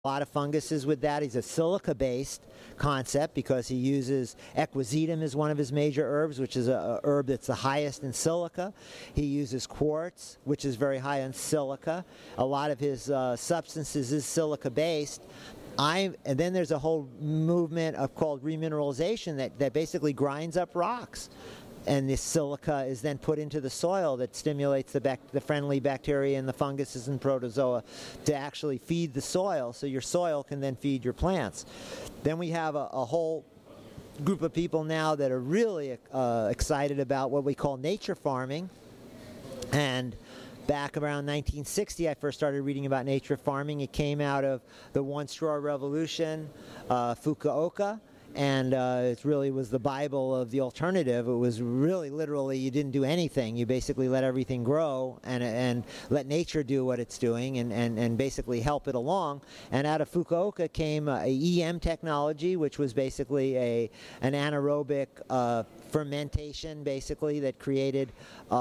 lot of funguses with that. He's a silica-based concept because he uses equisetum as one of his major herbs, which is a herb that's the highest in silica. He uses quartz, which is very high in silica. A lot of his substances is silica-based. And then there's a whole movement called remineralization that basically grinds up rocks. And this silica is then put into the soil that stimulates the friendly bacteria and the funguses and protozoa to actually feed the soil, so your soil can then feed your plants. Then we have a whole group of people now that are really excited about what we call nature farming. And back around 1960, I first started reading about nature farming. It came out of the One Straw Revolution, Fukuoka. And it really was the Bible of the alternative. It was really literally you didn't do anything. You basically let everything grow and let nature do what it's doing and basically help it along. And out of Fukuoka came a EM technology, which was basically an anaerobic fermentation, basically, that created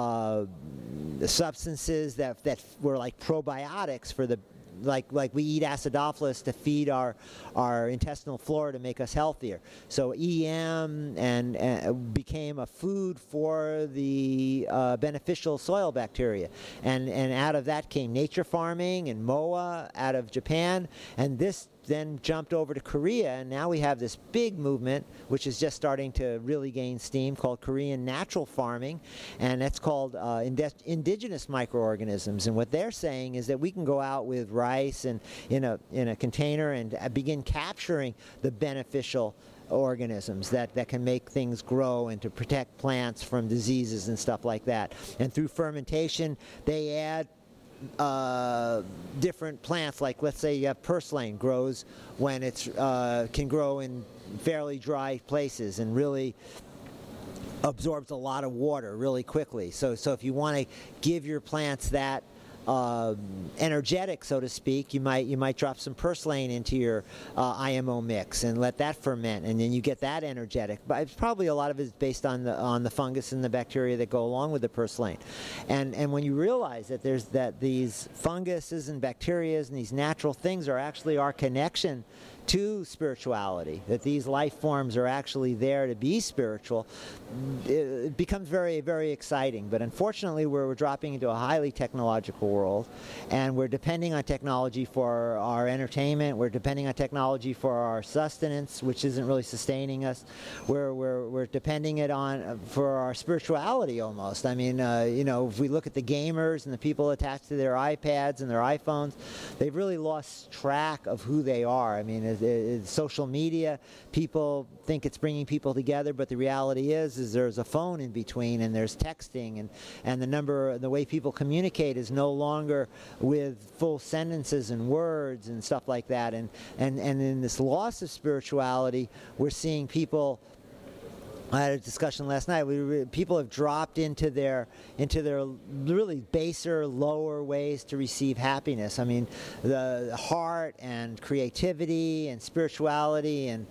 substances that were like probiotics for the like we eat acidophilus to feed our intestinal flora to make us healthier. So EM and became a food for the beneficial soil bacteria, and out of that came nature farming and MOA out of Japan, and this then jumped over to Korea, and now we have this big movement which is just starting to really gain steam called Korean natural farming, and that's called indigenous microorganisms. And what they're saying is that we can go out with rice and in a container and begin capturing the beneficial organisms that can make things grow and to protect plants from diseases and stuff like that. And through fermentation they add different plants, like let's say you have purslane grows when it's can grow in fairly dry places and really absorbs a lot of water really quickly. So if you want to give your plants that energetic, so to speak, you might drop some purslane into your IMO mix and let that ferment, and then you get that energetic. But it's probably a lot of it is based on the fungus and the bacteria that go along with the purslane. And when you realize that these funguses and bacteria and these natural things are actually our connection to spirituality, that these life forms are actually there to be spiritual, it becomes very, very exciting. But unfortunately, we're dropping into a highly technological world, and we're depending on technology for our entertainment. We're depending on technology for our sustenance, which isn't really sustaining us. We're depending it on for our spirituality almost. I mean, if we look at the gamers and the people attached to their iPads and their iPhones, they've really lost track of who they are. I mean, social media, people think it's bringing people together, but the reality is there's a phone in between, and there's texting, and the way people communicate is no longer with full sentences and words and stuff like that, and in this loss of spirituality, we're seeing people. I had a discussion last night. People have dropped into their really baser, lower ways to receive happiness. I mean, the heart and creativity and spirituality and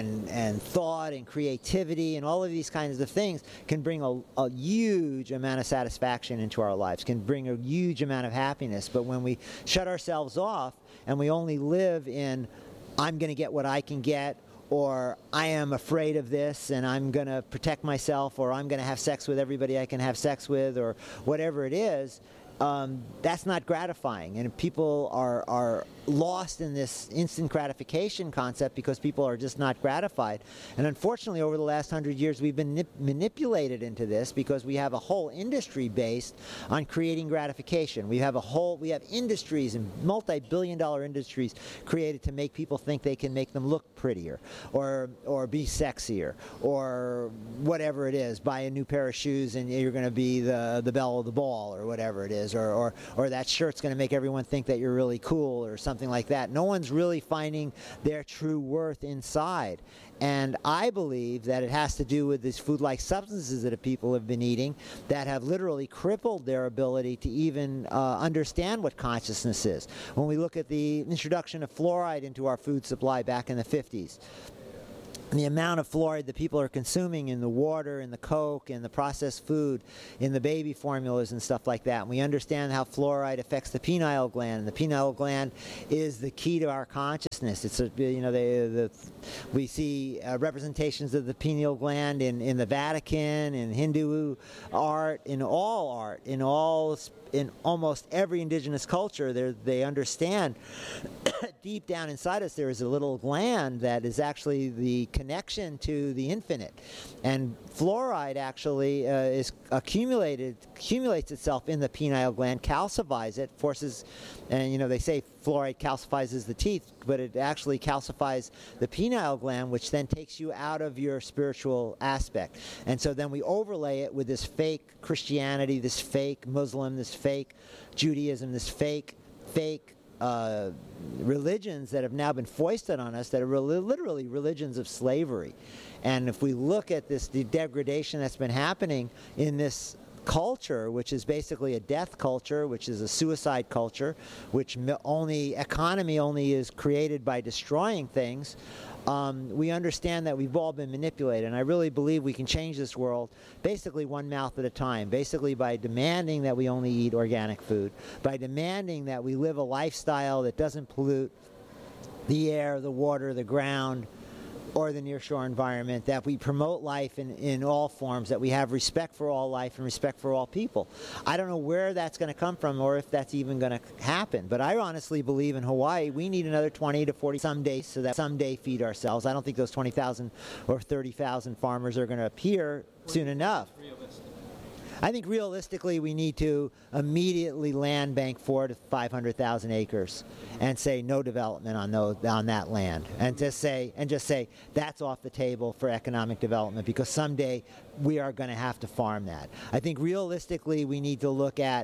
thought and creativity and all of these kinds of things can bring a huge amount of satisfaction into our lives, can bring a huge amount of happiness. But when we shut ourselves off and we only live in, I'm going to get what I can get, or I am afraid of this and I'm going to protect myself, or I'm going to have sex with everybody I can have sex with, or whatever it is, that's not gratifying. And people are lost in this instant gratification concept because people are just not gratified. And unfortunately, over the last 100 years, we've been manipulated into this because we have a whole industry based on creating gratification. We have industries and multi-billion-dollar industries created to make people think they can make them look prettier, or be sexier, or whatever it is. Buy a new pair of shoes and you're going to be the belle of the ball, or whatever it is, or that shirt's going to make everyone think that you're really cool, or something like that. No one's really finding their true worth inside. And I believe that it has to do with these food-like substances that people have been eating that have literally crippled their ability to even understand what consciousness is. When we look at the introduction of fluoride into our food supply back in the 50s, the amount of fluoride that people are consuming in the water, in the Coke, in the processed food, in the baby formulas and stuff like that. And we understand how fluoride affects the pineal gland. And the pineal gland is the key to our consciousness. It's we see representations of the pineal gland in the Vatican, in Hindu art, in almost every indigenous culture. They understand deep down inside us there is a little gland that is actually the connection to the infinite, and fluoride actually accumulates itself in the pineal gland, calcifies it, forces, and they say fluoride calcifies the teeth, but it actually calcifies the pineal gland, which then takes you out of your spiritual aspect. And so then we overlay it with this fake Christianity, this fake Muslim, this fake Judaism, this fake religions that have now been foisted on us, that are literally religions of slavery. And if we look at the degradation that's been happening in this culture, which is basically a death culture, which is a suicide culture, which economy only is created by destroying things, we understand that we've all been manipulated. And I really believe we can change this world basically one mouth at a time, basically by demanding that we only eat organic food, by demanding that we live a lifestyle that doesn't pollute the air, the water, the ground, or the nearshore environment, that we promote life in all forms, that we have respect for all life and respect for all people. I don't know where that's going to come from or if that's even going to happen, but I honestly believe in Hawaii we need another 20 to 40 someday so that someday feed ourselves. I don't think those 20,000 or 30,000 farmers are going to appear soon enough. I think realistically we need to immediately land bank 400,000 to 500,000 acres and say no development on that land, and just say that's off the table for economic development, because someday we are going to have to farm that. I think realistically we need to look at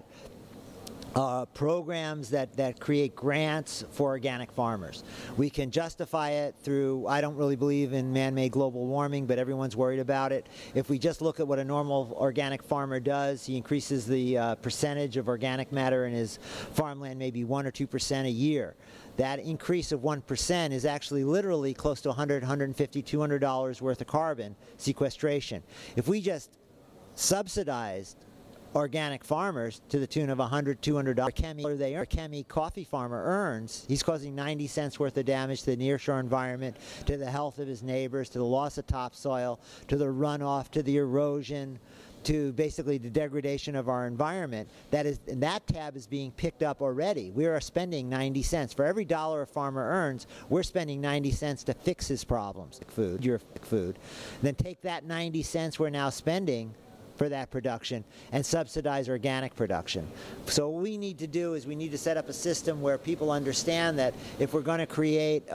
programs that create grants for organic farmers. We can justify it through, I don't really believe in man-made global warming, but everyone's worried about it. If we just look at what a normal organic farmer does, he increases the percentage of organic matter in his farmland maybe 1 or 2% a year. That increase of 1% is actually literally close to $100, $150, $200 worth of carbon sequestration. If we just subsidized organic farmers to the tune of $100, $200 Kemi coffee farmer earns, he's causing 90 cents worth of damage to the nearshore environment, to the health of his neighbors, to the loss of topsoil, to the runoff, to the erosion, to basically the degradation of our environment. That tab is being picked up already. We are spending 90 cents. For every dollar a farmer earns, we're spending 90 cents to fix his problems, your food. Then take that 90 cents we're now spending for that production and subsidize organic production. So what we need to do is we need to set up a system where people understand that if we're going to create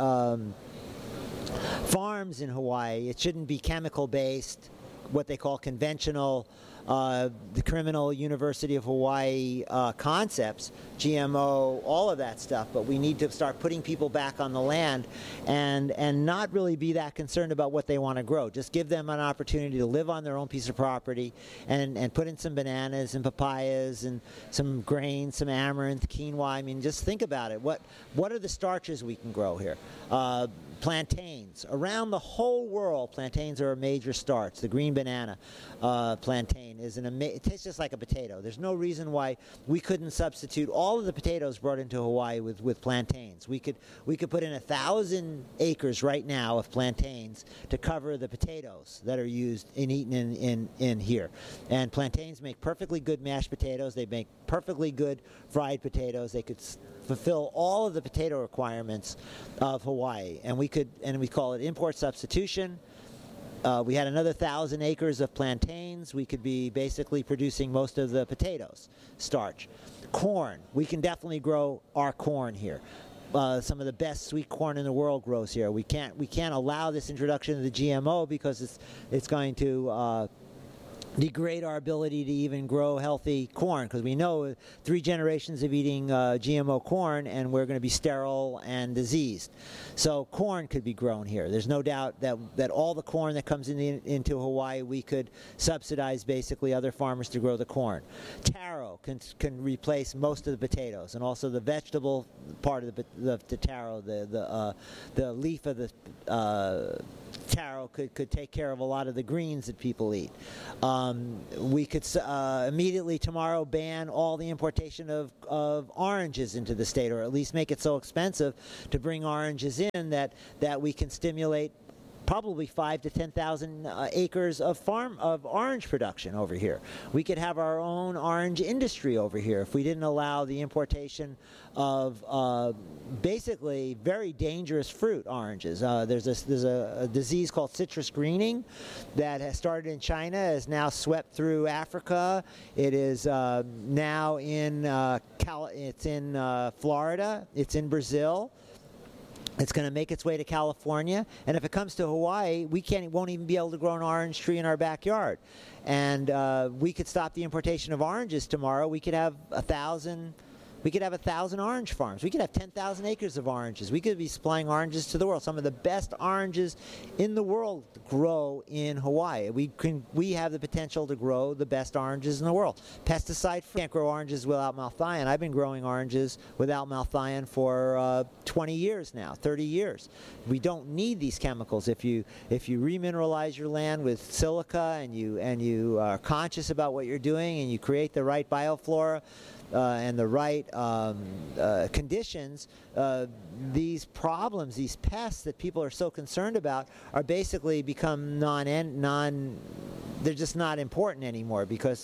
farms in Hawaii, it shouldn't be chemical based, what they call conventional, the Criminal University of Hawaii concepts, GMO, all of that stuff. But we need to start putting people back on the land and not really be that concerned about what they want to grow. Just give them an opportunity to live on their own piece of property and put in some bananas and papayas and some grains, some amaranth, quinoa. I mean, just think about it. What are the starches we can grow here? Plantains. Around the whole world, plantains are a major starch. The green banana plantain is it tastes just like a potato. There's no reason why we couldn't substitute all of the potatoes brought into Hawaii with plantains. We could put in 1,000 acres right now of plantains to cover the potatoes that are used and eaten in here. And plantains make perfectly good mashed potatoes. They make perfectly good fried potatoes. They could fulfill all of the potato requirements of Hawaii, and we call it import substitution. We had another 1,000 acres of plantains. We could be basically producing most of the potatoes, starch. Corn, we can definitely grow our corn here. Some of the best sweet corn in the world grows here. We can't allow this introduction of the GMO because it's going to degrade our ability to even grow healthy corn, because we know 3 generations of eating GMO corn and we're going to be sterile and diseased. So corn could be grown here. There's no doubt that all the corn that comes into Hawaii, we could subsidize basically other farmers to grow the corn. Taro can replace most of the potatoes, and also the vegetable part of the taro, the leaf of the taro could take care of a lot of the greens that people eat. We could immediately tomorrow ban all the importation of oranges into the state, or at least make it so expensive to bring oranges in that we can stimulate probably 5,000 to 10,000 acres of orange production over here. We could have our own orange industry over here if we didn't allow the importation of basically very dangerous fruit, oranges. There's a disease called citrus greening that has started in China, has now swept through Africa. It is now in it's in Florida. It's in Brazil. It's going to make its way to California, and if it comes to Hawaii, we won't even be able to grow an orange tree in our backyard. And we could stop the importation of oranges tomorrow. We could have 1,000 orange farms. We could have 10,000 acres of oranges. We could be supplying oranges to the world. Some of the best oranges in the world grow in Hawaii. We have the potential to grow the best oranges in the world. Pesticide-free. Can't grow oranges without malthion. I've been growing oranges without malthion for 20 years now, 30 years. We don't need these chemicals. If you remineralize your land with silica and you are conscious about what you're doing and you create the right bioflora, and the right conditions, these problems, these pests that people are so concerned about, are basically become they're just not important anymore, because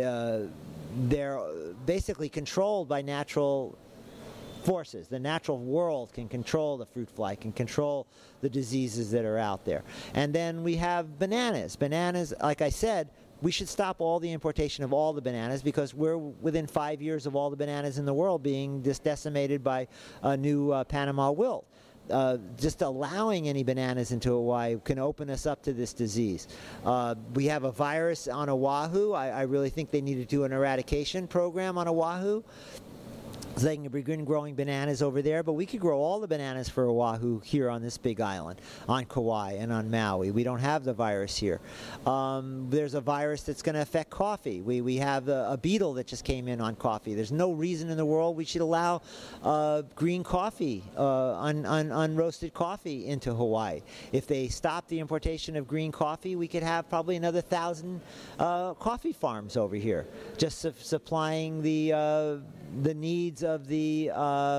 they're basically controlled by natural forces. The natural world can control the fruit fly, can control the diseases that are out there. And then we have bananas. Bananas, like I said, we should stop all the importation of all the bananas, because we're within 5 years of all the bananas in the world being just decimated by a new Panama wilt. Just allowing any bananas into Hawaii can open us up to this disease. We have a virus on Oahu. I really think they need to do an eradication program on Oahu, so they can begin growing bananas over there. But we could grow all the bananas for Oahu here on this big island, on Kauai and on Maui. We don't have the virus here. There's a virus that's going to affect coffee. We have a beetle that just came in on coffee. There's no reason in the world we should allow green coffee, unroasted coffee into Hawaii. If they stop the importation of green coffee, we could have probably another 1,000 coffee farms over here, just supplying the needs of the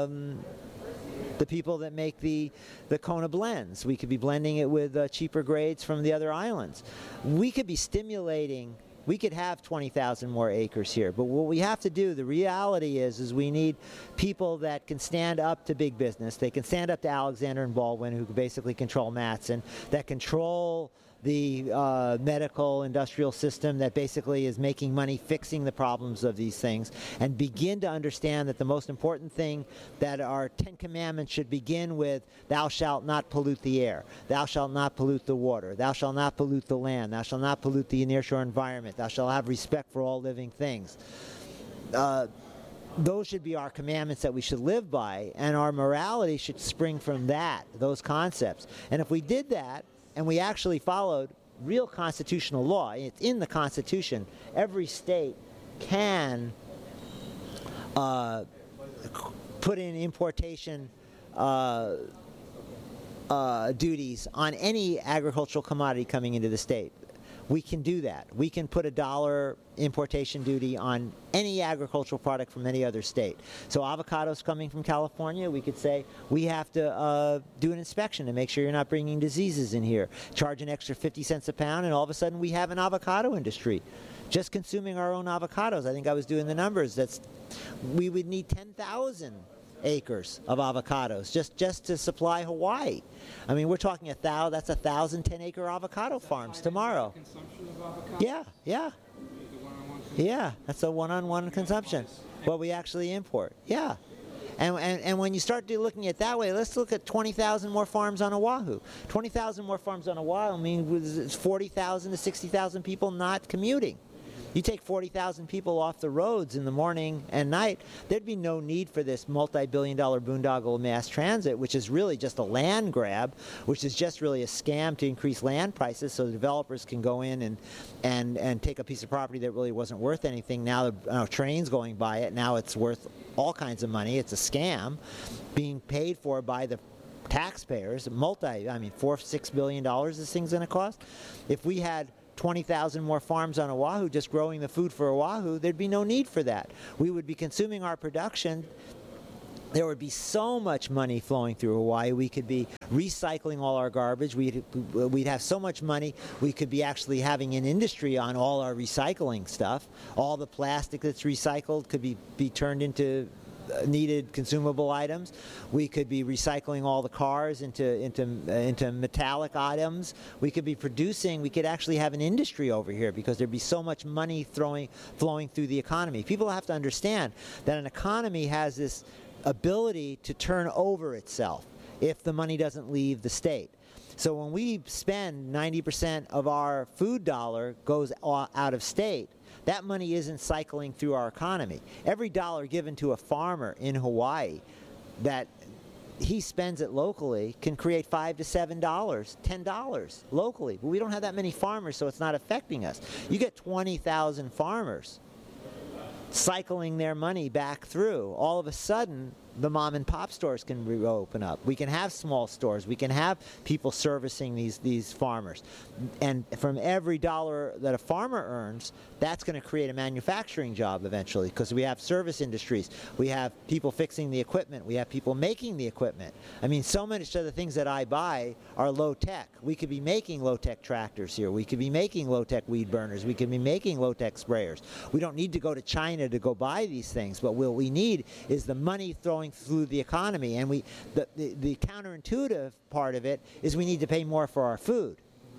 people that make the Kona blends. We could be blending it with cheaper grades from the other islands. We could be stimulating. We could have 20,000 more acres here, but what we have to do, the reality is we need people that can stand up to big business. They can stand up to Alexander and Baldwin, who basically control Matson, that control the medical industrial system that basically is making money fixing the problems of these things, and begin to understand that the most important thing, that our 10 commandments should begin with: thou shalt not pollute the air, thou shalt not pollute the water, thou shalt not pollute the land, thou shalt not pollute the nearshore environment, thou shalt have respect for all living things. Those should be our commandments that we should live by, and our morality should spring from those concepts. And if we did that, and we actually followed real constitutional law, it's in the Constitution, every state can put in importation duties on any agricultural commodity coming into the state. We can do that. We can put $1 importation duty on any agricultural product from any other state. So avocados coming from California, we could say we have to do an inspection to make sure you're not bringing diseases in here. Charge an extra 50 cents a pound, and all of a sudden we have an avocado industry. Just consuming our own avocados. I think I was doing the numbers. We would need 10,000 acres of avocados just to supply Hawaii. I mean, we're talking that's 1,000 10-acre avocado farms tomorrow. Yeah. That's a one-on-one consumption. What we actually import. Yeah. And when you start looking at it that way, let's look at 20,000 more farms on Oahu. 20,000 more farms on Oahu means 40,000 to 60,000 people not commuting. You take 40,000 people off the roads in the morning and night, there'd be no need for this multi-billion-dollar boondoggle mass transit, which is really just a land grab, which is just really a scam to increase land prices so the developers can go in and take a piece of property that really wasn't worth anything. Now the train's going by it. Now it's worth all kinds of money. It's a scam being paid for by the taxpayers, $4-6 billion this thing's going to cost. If we had 20,000 more farms on Oahu just growing the food for Oahu, there'd be no need for that. We would be consuming our production. There would be so much money flowing through Hawaii. We could be recycling all our garbage. We'd have so much money. We could be actually having an industry on all our recycling stuff. All the plastic that's recycled could be turned into needed consumable items. We could be recycling all the cars into metallic items. We could be producing. We could actually have an industry over here because there'd be so much money flowing through the economy. People have to understand that an economy has this ability to turn over itself if the money doesn't leave the state. So when we spend 90% of our food dollar goes out of state, that money isn't cycling through our economy. Every dollar given to a farmer in Hawaii that he spends it locally can create $5 to $7, $10 locally. But we don't have that many farmers, so it's not affecting us. You get 20,000 farmers cycling their money back through. All of a sudden, the mom and pop stores can open up. We can have small stores. We can have people servicing these farmers. And from every dollar that a farmer earns, that's going to create a manufacturing job eventually, because we have service industries. We have people fixing the equipment. We have people making the equipment. I mean, so much of the things that I buy are low-tech. We could be making low-tech tractors here. We could be making low-tech weed burners. We could be making low-tech sprayers. We don't need to go to China to go buy these things, but what we need is the money throwing through the economy. And the counterintuitive part of it is we need to pay more for our food.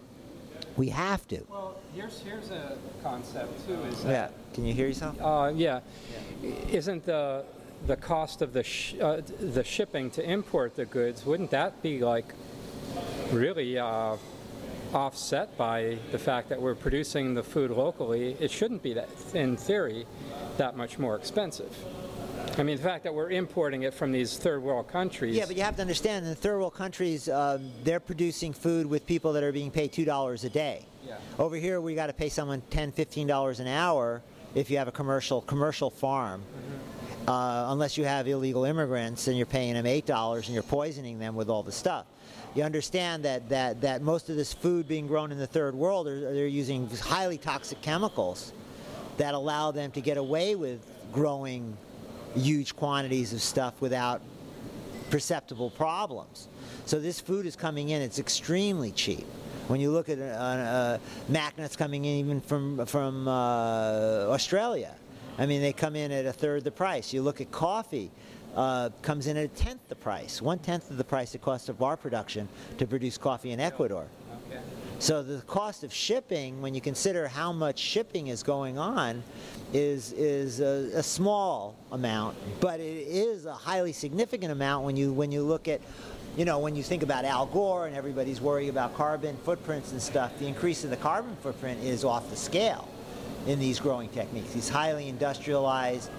We have to. Well, here's a concept too. Is that, yeah. Can you hear yourself? Yeah. Isn't the cost of the shipping to import the goods, wouldn't that be like really offset by the fact that we're producing the food locally? It shouldn't be that, in theory, that much more expensive. I mean, the fact that we're importing it from these third world countries. Yeah, but you have to understand, in the third world countries, they're producing food with people that are being paid $2 a day. Yeah. Over here, we got to pay someone $10, $15 an hour if you have a commercial farm. Mm-hmm. Unless you have illegal immigrants and you're paying them $8 and you're poisoning them with all the stuff. You understand that most of this food being grown in the third world, they're using highly toxic chemicals that allow them to get away with growing huge quantities of stuff without perceptible problems. So this food is coming in, it's extremely cheap. When you look at McNuts coming in even from Australia, I mean, they come in at a third the price. You look at coffee, comes in at a tenth the price, 1/10 of the price it costs of our production to produce coffee in Ecuador. Okay. So the cost of shipping, when you consider how much shipping is going on, is a small amount, but it is a highly significant amount when you look at, when you think about Al Gore and everybody's worried about carbon footprints and stuff. The increase in the carbon footprint is off the scale in these growing techniques. These highly industrialized,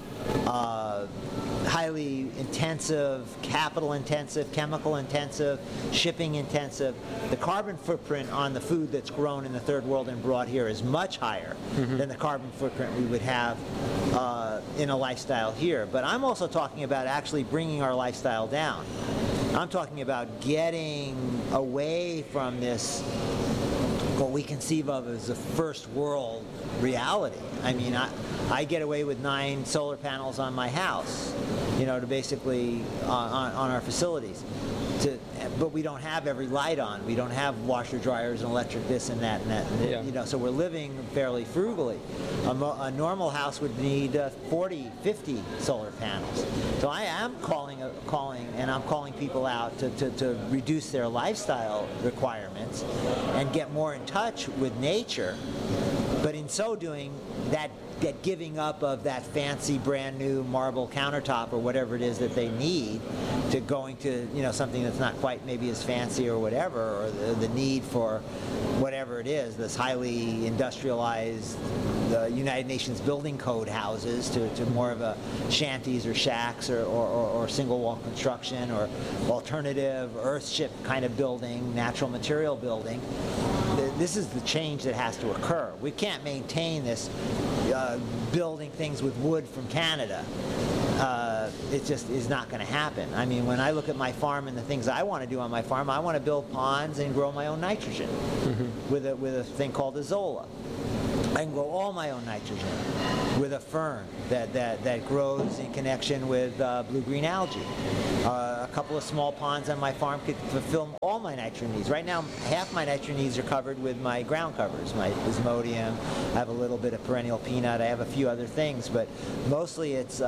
highly intensive, capital intensive, chemical intensive, shipping intensive. The carbon footprint on the food that's grown in the third world and brought here is much higher than the carbon footprint we would have in a lifestyle here. But I'm also talking about actually bringing our lifestyle down. I'm talking about getting away from this, what we conceive of as a first world reality. I mean, I get away with 9 solar panels on my house, to basically on our facilities. But we don't have every light on. We don't have washer, dryers, and electric this and that and that. Yeah. So we're living fairly frugally. A normal house would need 40, 50 solar panels. So I am calling and I'm calling people out to reduce their lifestyle requirements and get more in touch with nature. But in so doing, that giving up of that fancy brand new marble countertop or whatever it is that they need to going to something that's not quite maybe as fancy or whatever, or the need for whatever it is, this highly industrialized United Nations building code houses to more of a shanties or shacks or single wall construction or alternative earthship kind of building, natural material building. This is the change that has to occur. We can't maintain this building things with wood from Canada. it just is not going to happen. I mean, when I look at my farm and the things I want to do on my farm, I want to build ponds and grow my own nitrogen with a thing called Azolla. I can grow all my own nitrogen with a fern that grows in connection with blue-green algae. A couple of small ponds on my farm could fulfill all my nitrogen needs. Right now, half my nitrogen needs are covered with my ground covers, my Desmodium. I have a little bit of perennial peanut. I have a few other things, but mostly it's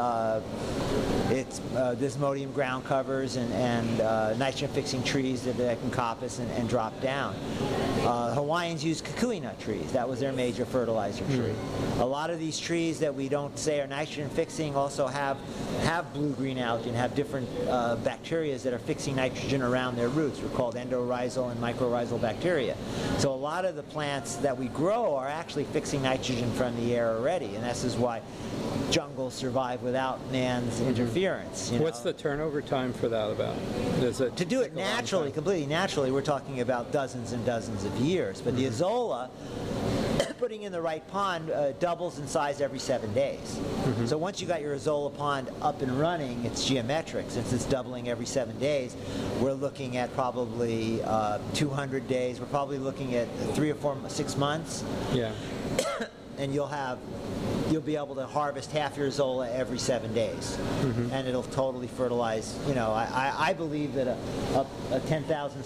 Desmodium ground covers and nitrogen-fixing trees that I can coppice and drop down. Hawaiians use kukui nut trees. That was their major fertilizer tree. A lot of these trees that we don't say are nitrogen fixing also have blue-green algae and have different bacteria that are fixing nitrogen around their roots. We're called endorhizal and mycorrhizal bacteria. So a lot of the plants that we grow are actually fixing nitrogen from the air already, and this is why jungles survive without man's interference. What's the turnover time for that about? To do it naturally, completely naturally, we're talking about dozens and dozens of years. But the Azolla, putting in the right pond, doubles in size every 7 days. So once you got your Azolla pond up and running, it's geometric. Since it's doubling every 7 days, we're looking at probably 200 days. We're probably looking at 3 or 4, 6 months. Yeah. And you'll be able to harvest half your Azolla every 7 days, and it'll totally fertilize. I believe that a 5,000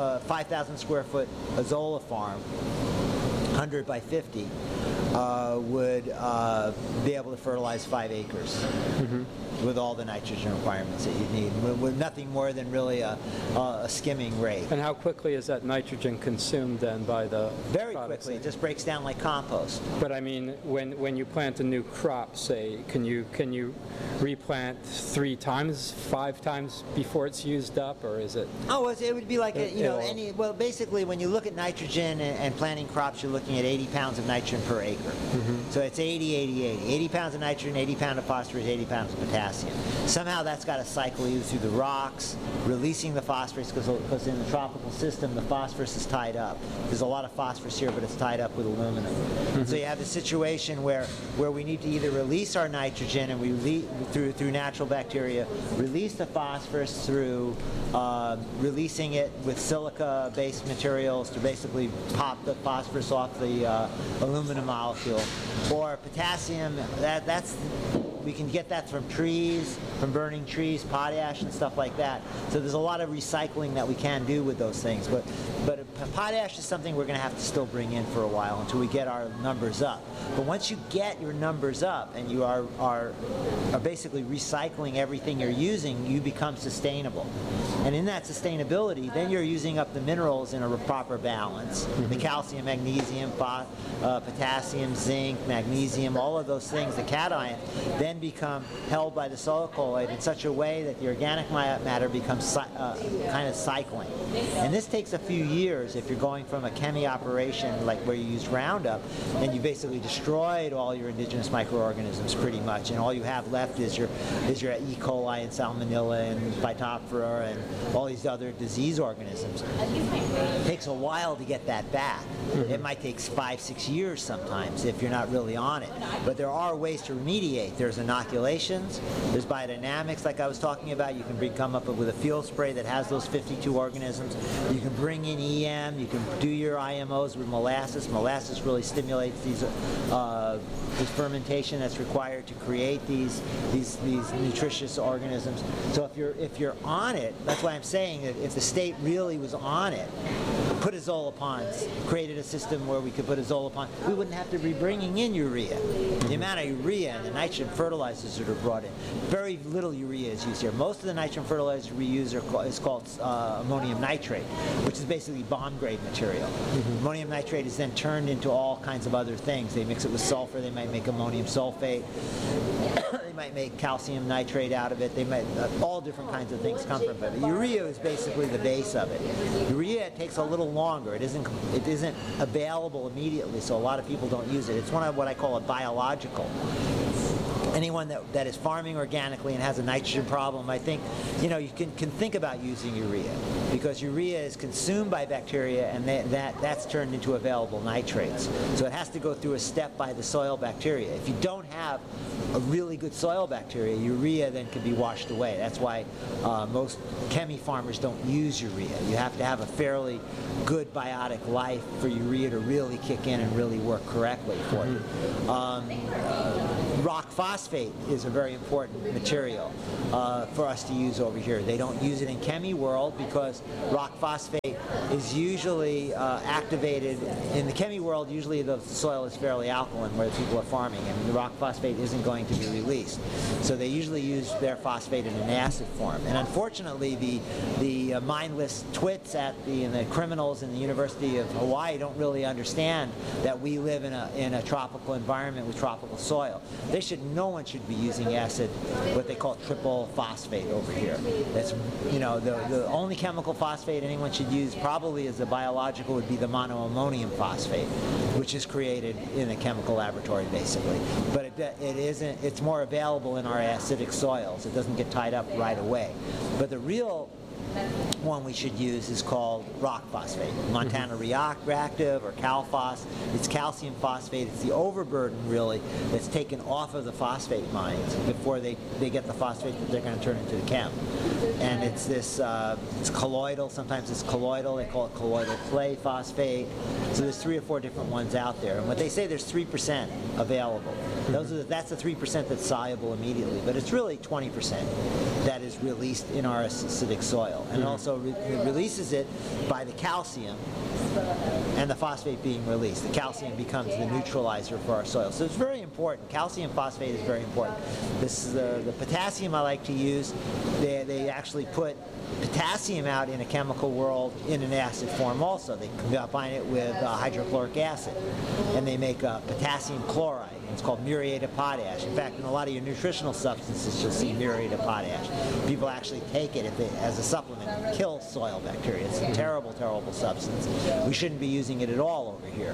square foot Azolla farm, 100 by 50, would be able to fertilize 5 acres with all the nitrogen requirements that you need, with nothing more than really a skimming rate. And how quickly is that nitrogen consumed then by the Very quickly. It just breaks down like compost. But I mean, when you plant a new crop, say, can you replant 3 times, 5 times before it's used up, or is it? Oh, it would be like basically when you look at nitrogen and planting crops, you're looking at 80 pounds of nitrogen per acre. So it's 80, 80, 80. 80 pounds of nitrogen, 80 pounds of phosphorus, 80 pounds of potassium. Somehow that's got to cycle either through the rocks, releasing the phosphorus, because in the tropical system the phosphorus is tied up. There's a lot of phosphorus here, but it's tied up with aluminum. So you have a situation where we need to either release our nitrogen and we through natural bacteria, release the phosphorus through releasing it with silica-based materials to basically pop the phosphorus off the aluminum molecule, or potassium. We can get that from trees, from burning trees, potash and stuff like that. So there's a lot of recycling that we can do with those things. But potash is something we're going to have to still bring in for a while until we get our numbers up. But once you get your numbers up and you are basically recycling everything you're using, you become sustainable. And in that sustainability, then you're using up the minerals in a proper balance. The calcium, magnesium, potassium, zinc, magnesium, all of those things, the cation, then become held by the soil colloid in such a way that the organic matter becomes kind of cycling. And this takes a few years if you're going from a chemi operation like where you use Roundup and you basically destroyed all your indigenous microorganisms pretty much, and all you have left is your E. coli and Salmonella and Phytophthora and all these other disease organisms. It takes a while to get that back. It might take 5-6 years sometimes if you're not really on it. But there are ways to remediate. There's inoculations, there's biodynamics like I was talking about. You can come up with a field spray that has those 52 organisms. You can bring in EM, you can do your IMOs with molasses. Molasses really stimulates this fermentation that's required to create these nutritious organisms. So if you're on it, that's why I'm saying that if the state really was on it, put Azolla ponds, created a system where we could put Azolla ponds, we wouldn't have to be bringing in urea. The amount of urea and the nitrogen fertilizers that are brought in, very little urea is used here. Most of the nitrogen fertilizers we use is called ammonium nitrate, which is basically bomb-grade material. Ammonium nitrate is then turned into all kinds of other things. They mix it with sulfur, they might make ammonium sulfate, they might make calcium nitrate out of it, they might, all different kinds of things come from it. But urea is basically the base of it. Urea takes a little longer. It isn't available immediately, so a lot of people don't use it. It's one of what I call a biological. anyone that is farming organically and has a nitrogen problem, I think, you can think about using urea, because urea is consumed by bacteria, and that's turned into available nitrates. So it has to go through a step by the soil bacteria. If you don't have a really good soil bacteria, urea then can be washed away. That's why most chemi farmers don't use urea. You have to have a fairly good biotic life for urea to really kick in and really work correctly for you. Rock phosphate is a very important material for us to use over here. They don't use it in chemi world because rock phosphate is usually activated in the chemi world. Usually the soil is fairly alkaline where people are farming, and the rock phosphate isn't going to be released. So they usually use their phosphate in an acid form. And unfortunately, the mindless twits and the criminals in the University of Hawaii don't really understand that we live in a tropical environment with tropical soil. No one should be using acid, what they call triple phosphate over here. That's, the only chemical phosphate anyone should use probably as a biological would be the monoammonium phosphate, which is created in a chemical laboratory basically. But it isn't, it's more available in our acidic soils. It doesn't get tied up right away. But the real one we should use is called rock phosphate, Montana Reactive or CalPhos. It's calcium phosphate. It's the overburden really that's taken off of the phosphate mines before they get the phosphate that they're going to turn into the chem. And it's this, it's colloidal. Sometimes it's colloidal. They call it colloidal clay phosphate. So there's 3 or 4 different ones out there. And what they say, there's 3% available. That's the 3% that's soluble immediately. But it's really 20% that is released in our acidic soil. And also it releases it by the calcium and the phosphate being released. The calcium becomes the neutralizer for our soil. So it's very important. Calcium phosphate is very important. This is the potassium I like to use. They actually put potassium out in a chemical world in an acid form also. They combine it with hydrochloric acid, and they make potassium chloride. It's called muriate of potash. In fact, in a lot of your nutritional substances, you'll see muriate of potash. People actually take it as a supplement. It kills soil bacteria. It's a terrible, terrible substance. We shouldn't be using it at all over here.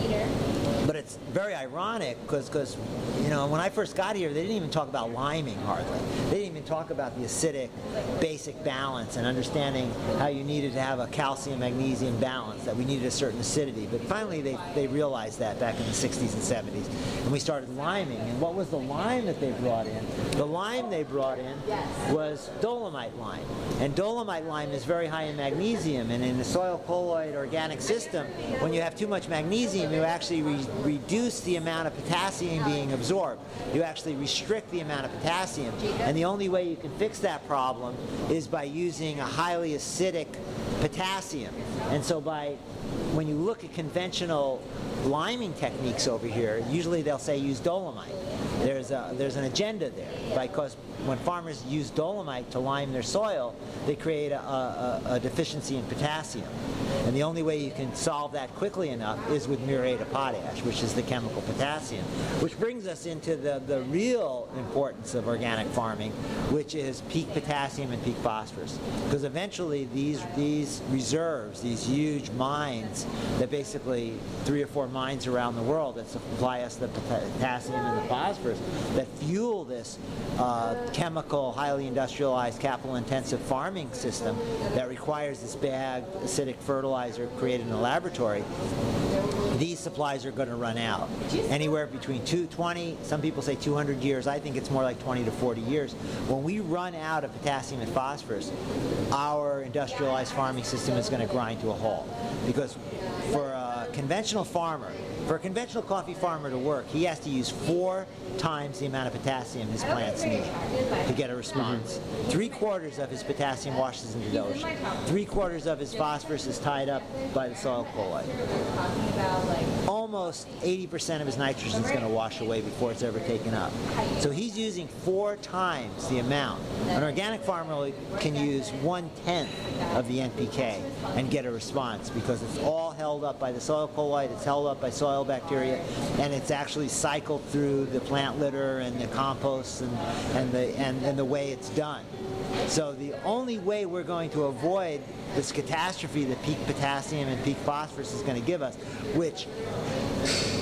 But it's very ironic because when I first got here, they didn't even talk about liming hardly. They didn't even talk about the acidic basic balance and understanding how you needed to have a calcium-magnesium balance, that we needed a certain acidity. But finally, they realized that back in the 60s and 70s. And we started liming. And what was the lime that they brought in? The lime they brought in was dolomite lime. And dolomite lime is very high in magnesium. And in the soil colloid organic system, when you have too much magnesium, you actually reduce the amount of potassium being absorbed. You actually restrict the amount of potassium. And the only way you can fix that problem is by using a highly acidic potassium. And so when you look at conventional liming techniques over here, usually they'll say use dolomite. There's an agenda there, because when farmers use dolomite to lime their soil, they create a deficiency in potassium. And the only way you can solve that quickly enough is with muriate of potash, which is the chemical potassium. Which brings us into the real importance of organic farming, which is peak potassium and peak phosphorus. Because eventually these reserves, these huge mines, that basically 3 or 4 mines around the world that supply us the potassium and the phosphorus, that fuel this chemical, highly industrialized, capital-intensive farming system that requires this bagged acidic fertilizer created in a laboratory, these supplies are going to run out. Anywhere between 220, some people say 200 years, I think it's more like 20 to 40 years. When we run out of potassium and phosphorus, our industrialized farming system is going to grind to a halt. Because for a conventional farmer, for a conventional coffee farmer to work, he has to use 4 times the amount of potassium his plants need to get a response. 3/4 of his potassium washes into the ocean. 3/4 of his phosphorus is tied up by the soil colloid. Almost 80% of his nitrogen is going to wash away before it's ever taken up. So he's using 4 times the amount. An organic farmer can use 1/10 of the NPK and get a response, because it's all held up by the soil colloid, it's held up by soil bacteria, and it's actually cycled through the plant litter and the compost and the way it's done. So the only way we're going to avoid this catastrophe that peak potassium and peak phosphorus is going to give us, which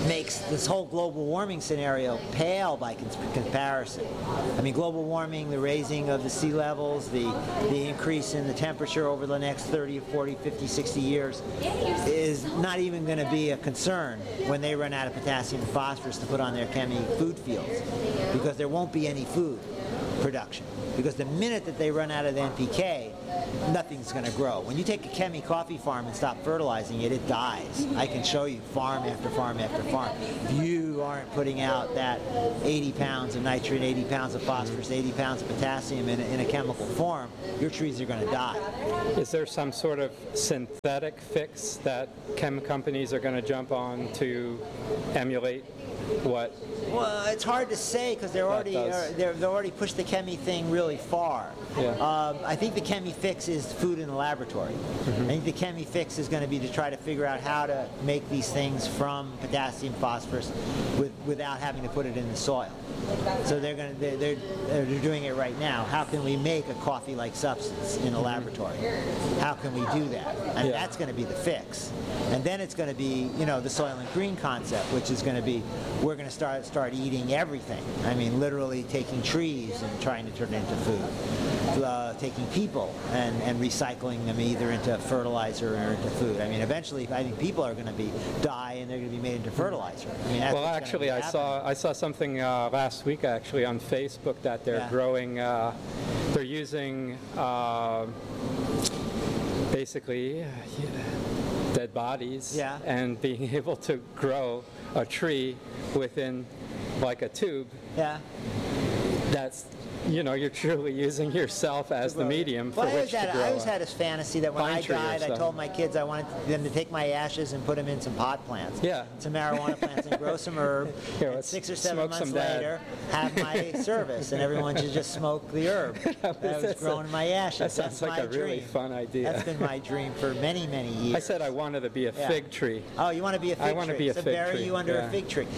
makes this whole global warming scenario pale by comparison. I mean, global warming, the raising of the sea levels, the increase in the temperature over the next 30, 40, 50, 60 years is not even going to be a concern when they run out of potassium and phosphorus to put on their food fields, because there won't be any food production. Because the minute that they run out of the NPK, nothing's going to grow. When you take a coffee farm and stop fertilizing it, it dies. I can show you farm after farm after farm. If you aren't putting out that 80 pounds of nitrogen, 80 pounds of phosphorus, 80 pounds of potassium in a chemical form, your trees are going to die. Is there some sort of synthetic fix that chem companies are going to jump on to emulate what? Well, it's hard to say because they're already pushed the chemi thing really far. Yeah. I think the chemi fix is food in the laboratory. I think the chemi fix is going to be to try to figure out how to make these things from potassium, phosphorus, without having to put it in the soil. So they're doing it right now. How can we make a coffee-like substance in a laboratory? How can we do that? And that's going to be the fix. And then it's going to be, the Soylent Green concept, which is going to be, we're going to start eating everything. I mean, literally taking trees and trying to turn it into food. Taking people and recycling them either into fertilizer or into food. I mean, eventually, I think people are going to die and they're going to be made into fertilizer. I mean, well, actually, I saw something last week actually on Facebook that they're growing. They're using basically dead bodies and being able to grow a tree within like a tube. Yeah. That's, you're truly using yourself as the medium for which to grow. I always had this fantasy that when I died, I told my kids I wanted them to take my ashes and put them in some pot plants. Yeah. Some marijuana plants and grow some herb. And 6 or 7 months later, have my service, and everyone should just smoke the herb that was grown in my ashes. That sounds like a really fun idea. That's been my dream for many, many years. I said I wanted to be a fig tree. Oh, you want to be a fig tree? I want to be a fig tree. So bury you under a fig tree.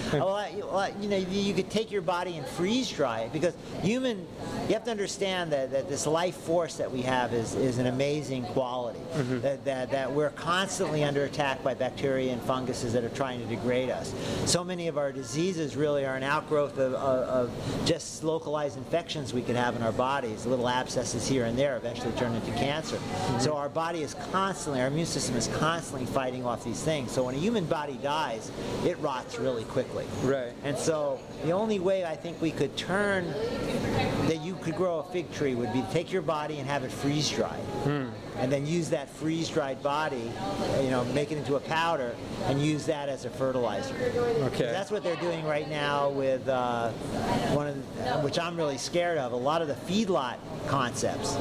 You could take your body and freeze dry it, because you have to understand that this life force that we have is an amazing quality. That we're constantly under attack by bacteria and funguses that are trying to degrade us. So many of our diseases really are an outgrowth of just localized infections we could have in our bodies, little abscesses here and there, eventually turn into cancer. So our body is constantly, our immune system is constantly fighting off these things. So when a human body dies, it rots really quickly. Right. And so the only way I think we could turn that you could grow a fig tree would be to take your body and have it freeze dried. And then use that freeze-dried body, make it into a powder, and use that as a fertilizer. Okay. That's what they're doing right now with which I'm really scared of, a lot of the feedlot concepts.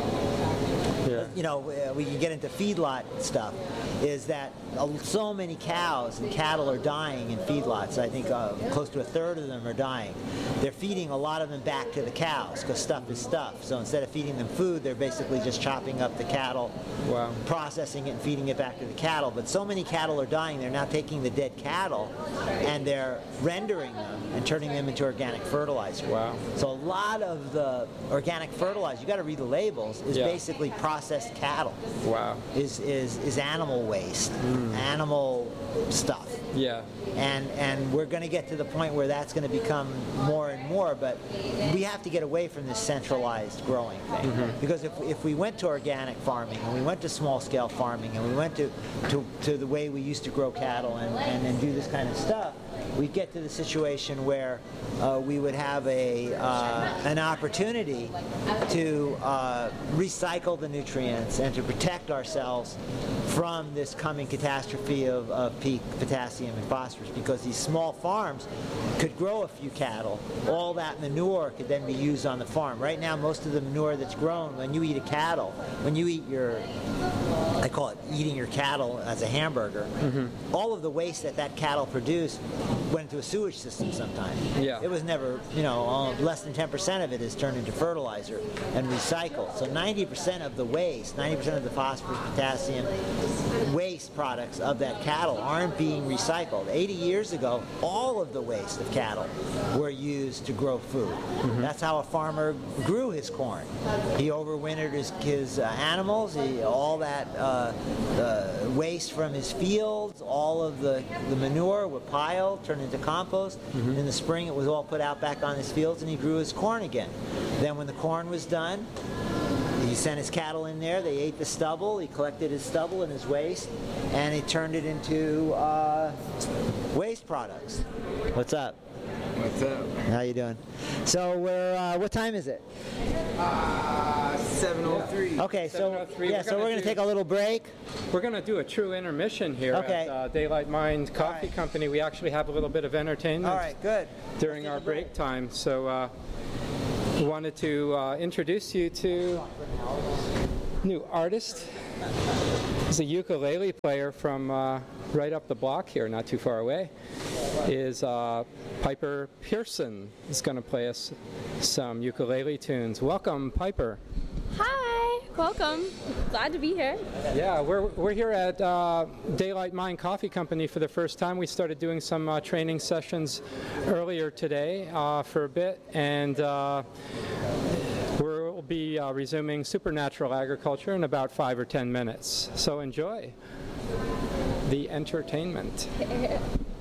We can get into feedlot stuff, is that so many cows and cattle are dying in feedlots. I think close to a third of them are dying. They're feeding a lot of them back to the cows because stuff is stuff. So instead of feeding them food, they're basically just chopping up the cattle, processing it and feeding it back to the cattle. But so many cattle are dying, they're now taking the dead cattle and they're rendering them and turning them into organic fertilizer. Wow. So a lot of the organic fertilizer, you got to read the labels, is basically processed cattle. Wow. Is animal waste, animal stuff. Yeah. And we're going to get to the point where that's going to become more and more, but we have to get away from this centralized growing thing. Because if we went to organic farming and we went to small-scale farming and we went to the way we used to grow cattle and do this kind of stuff, we'd get to the situation where we would have an opportunity to recycle the nutrients and to protect ourselves from this coming catastrophe of peak potassium and phosphorus, because these small farms could grow a few cattle. All that manure could then be used on the farm. Right now, most of the manure that's grown, when you eat a cattle, when you eat I call it eating your cattle as a hamburger, all of the waste that cattle produced went into a sewage system sometime. Yeah. It was never, less than 10% of it is turned into fertilizer and recycled. So 90% of the waste, 90% of the phosphorus, potassium, waste products of that cattle aren't being recycled. 80 years ago, all of the waste of cattle were used to grow food. That's how a farmer grew his corn. He overwintered his animals, all that waste from his fields, all of the manure would pile, turn into compost. In the spring, it was all put out back on his fields, and he grew his corn again. Then when the corn was done, he sent his cattle in there. They ate the stubble. He collected his stubble and his waste, and he turned it into waste products. What's up? What's up? How you doing? So we're what time is it? 7:03. Okay, so 7:03. yeah, so we're gonna take a little break. We're going to do a true intermission here Okay. at Daylight Mine Coffee right. Company. We actually have a little bit of entertainment All right, good. during our break time. So we wanted to introduce you to new artist. He's a ukulele player from right up the block here, not too far away. Is Piper Pearson is going to play us some ukulele tunes. Welcome, Piper. Hi, welcome. Glad to be here. Yeah, we're here at Daylight Mine Coffee Company for the first time. We started doing some training sessions earlier today for a bit, and we'll be resuming supernatural agriculture in about 5 or 10 minutes. So enjoy the entertainment.